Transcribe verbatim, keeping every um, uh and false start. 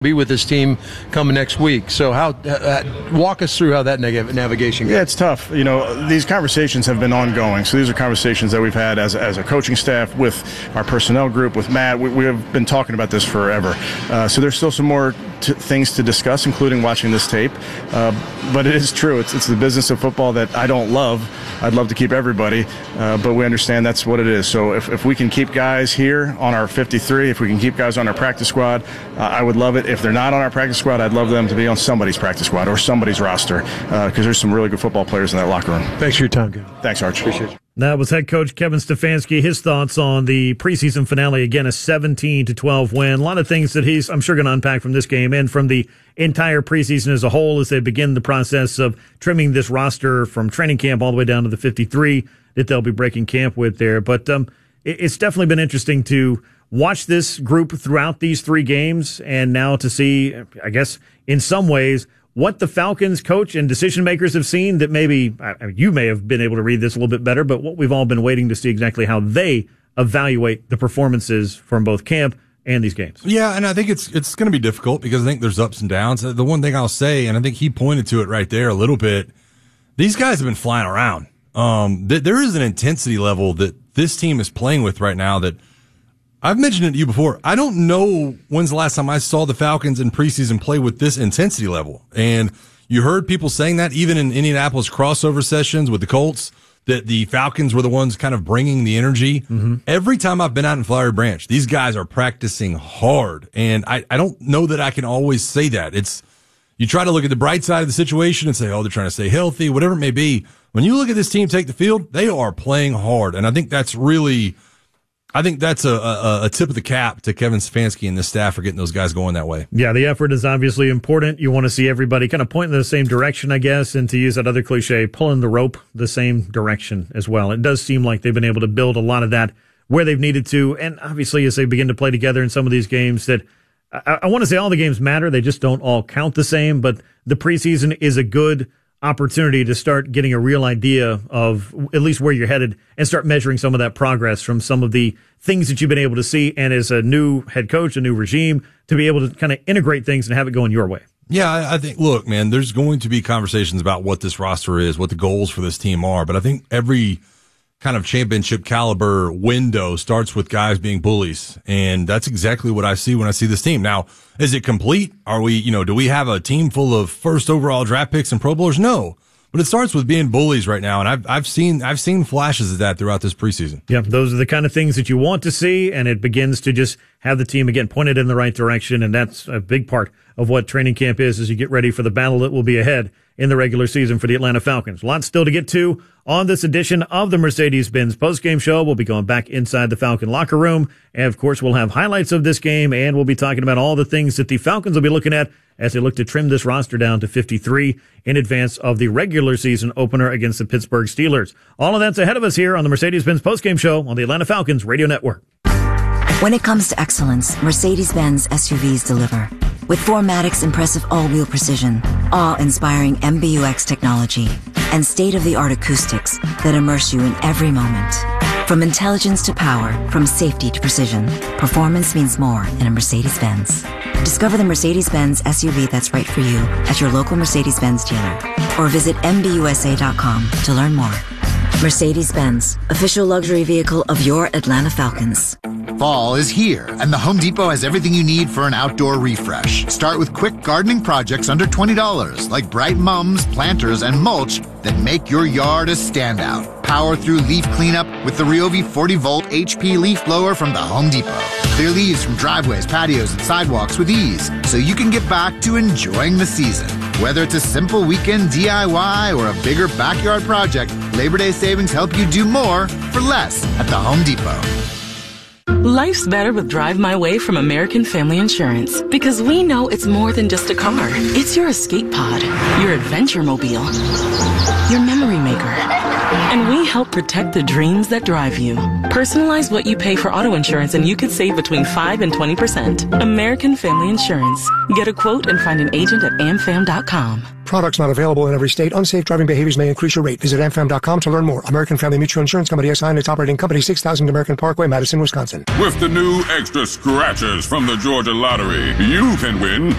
be with this team coming next week. So how uh, walk us through how that nav- navigation goes. Yeah, it's tough. You know, these conversations have been ongoing. So these are conversations that we've had as, as a coaching staff with our personnel group, with Matt. We, we have been talking about this forever. Uh, so there's still some more t- things to discuss, including watching this tape. Uh, but it is true. It's, it's the business of football that I don't love. I'd love to keep everybody, uh, but we understand that's what it is. So if, if we can keep guys here on our fifty-three, if we can keep guys on our practice squad, uh, I would love it. If they're not on our practice squad, I'd love them to be on somebody's practice squad or somebody's roster, because uh, there's some really good football players in that locker room. Thanks for your time, Kevin. Thanks, Arch. Appreciate you. That was head coach Kevin Stefanski. His thoughts on the preseason finale. Again, a seventeen to twelve win. A lot of things that he's, I'm sure, going to unpack from this game and from the entire preseason as a whole as they begin the process of trimming this roster from training camp all the way down to the fifty-three that they'll be breaking camp with there. But um, it's definitely been interesting to watch this group throughout these three games and now to see, I guess, in some ways, what the Falcons coach and decision makers have seen that maybe I mean, you may have been able to read this a little bit better, but what we've all been waiting to see exactly how they evaluate the performances from both camp and these games. Yeah, and I think it's it's going to be difficult because I think there's ups and downs. The one thing I'll say, and I think he pointed to it right there a little bit, these guys have been flying around. Um, th- there is an intensity level that this team is playing with right now that I've mentioned it to you before. I don't know when's the last time I saw the Falcons in preseason play with this intensity level. And you heard people saying that even in Indianapolis crossover sessions with the Colts, that the Falcons were the ones kind of bringing the energy. Mm-hmm. Every time I've been out in Flowery Branch, these guys are practicing hard. And I, I don't know that I can always say that. It's, you try to look at the bright side of the situation and say, oh, they're trying to stay healthy, whatever it may be. When you look at this team take the field, they are playing hard. And I think that's really, I think that's a, a, a tip of the cap to Kevin Stefanski and the staff for getting those guys going that way. Yeah, the effort is obviously important. You want to see everybody kind of pointing in the same direction, I guess, and to use that other cliche, pulling the rope the same direction as well. It does seem like they've been able to build a lot of that where they've needed to. And obviously, as they begin to play together in some of these games that I, I want to say all the games matter. They just don't all count the same. But the preseason is a good opportunity to start getting a real idea of at least where you're headed and start measuring some of that progress from some of the things that you've been able to see. And as a new head coach, a new regime, to be able to kind of integrate things and have it going your way. Yeah, I think, look, man, there's going to be conversations about what this roster is, what the goals for this team are. But I think every kind of championship caliber window starts with guys being bullies. And that's exactly what I see when I see this team. Now, is it complete? Are we, you know, do we have a team full of first overall draft picks and Pro Bowlers? No. But it starts with being bullies right now. And I've, I've seen, I've seen flashes of that throughout this preseason. Yeah. Those are the kind of things that you want to see. And it begins to just have the team again pointed in the right direction. And that's a big part of what training camp is as you get ready for the battle that will be ahead in the regular season for the Atlanta Falcons. Lots still to get to on this edition of the Mercedes-Benz postgame show. We'll be going back inside the Falcon locker room. And, of course, we'll have highlights of this game, and we'll be talking about all the things that the Falcons will be looking at as they look to trim this roster down to fifty-three in advance of the regular season opener against the Pittsburgh Steelers. All of that's ahead of us here on the Mercedes-Benz postgame show on the Atlanta Falcons Radio Network. When it comes to excellence, Mercedes-Benz S U Vs deliver. With four Matic's impressive all-wheel precision, awe-inspiring M B U X technology, and state-of-the-art acoustics that immerse you in every moment. From intelligence to power, from safety to precision, performance means more in a Mercedes-Benz. Discover the Mercedes-Benz S U V that's right for you at your local Mercedes-Benz dealer, or visit M B U S A dot com to learn more. Mercedes-Benz, official luxury vehicle of your Atlanta Falcons. Fall is here, and the Home Depot has everything you need for an outdoor refresh. Start with quick gardening projects under twenty dollars, like bright mums, planters, and mulch that make your yard a standout. Power through leaf cleanup with the Ryobi forty volt H P leaf blower from the Home Depot. Clear leaves from driveways, patios, and sidewalks with ease, so you can get back to enjoying the season. Whether it's a simple weekend D I Y or a bigger backyard project, Labor Day savings help you do more for less at the Home Depot. Life's better with Drive My Way from American Family Insurance, because we know it's more than just a car. It's your escape pod, your adventure mobile, your memory maker. And we help protect the dreams that drive you. Personalize what you pay for auto insurance and you could save between five and twenty percent. American Family Insurance. Get a quote and find an agent at am fam dot com. Products not available in every state. Unsafe driving behaviors may increase your rate. Visit a m fam dot com to learn more. American Family Mutual Insurance Company S I and its operating company, six thousand American Parkway, Madison, Wisconsin. With the new extra scratchers from the Georgia Lottery, you can win